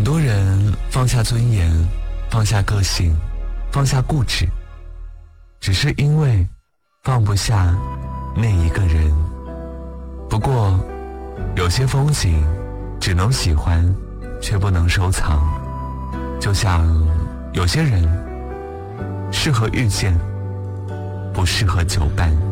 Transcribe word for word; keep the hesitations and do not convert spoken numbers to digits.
多人放下尊严，放下个性，放下固执，只是因为放不下那一个人。不过有些风景只能喜欢却不能收藏，就像有些人适合遇见，不适合久伴。